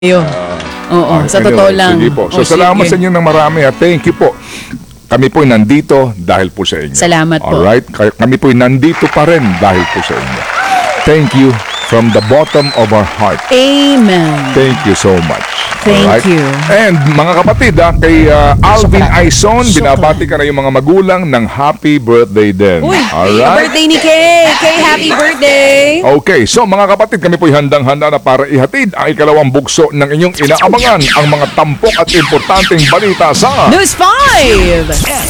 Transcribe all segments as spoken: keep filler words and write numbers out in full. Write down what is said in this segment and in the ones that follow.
Yun. Oo, Ah, sa anyway, totoo lang. Sige po. So, O, salamat sige. sa inyo ng marami at thank you po. Kami po'y nandito dahil po sa inyo. Salamat po. Alright? Kay- Kami po'y nandito pa rin dahil po sa inyo. Thank you from the bottom of our heart. Amen. Thank you so much. Thank Alright? you. And mga kapatid, ah, kay ah, Alvin Aison, binabati ka na yung mga magulang ng happy birthday din. Uy, Alright? birthday ni Kay. Kay, happy birthday. Okay, so mga kapatid, kami po'y handang-handa na para ihatid ang ikalawang bugso ng inyong inaabangan ang mga tampok at importanteng balita sa News five.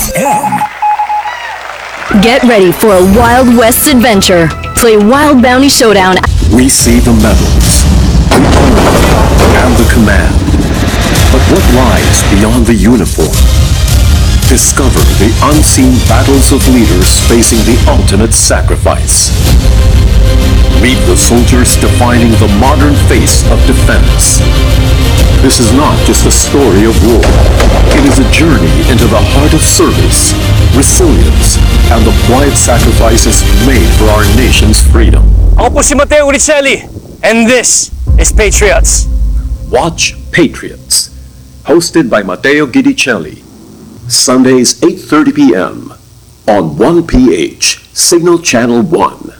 Get ready for a Wild West adventure. Play Wild Bounty Showdown. We see the medals, the honor, and the command. But what lies beyond the uniform? Discover the unseen battles of leaders facing the ultimate sacrifice. Meet the soldiers defining the modern face of defense. This is not just a story of war. It is a journey into the heart of service, resilience, and the quiet sacrifices made for our nation's freedom. Ako po si Mateo Uricelli, and this is Patriots. Watch Patriots, hosted by Matteo Guidicelli. Sundays eight thirty p m on one P H, Signal Channel one.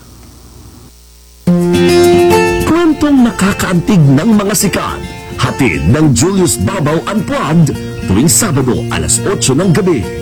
Kwentong nakakaantig ng mga sikat. Hatid ng Julius Babaw Unplugged tuwing Sabado alas otso ng gabi.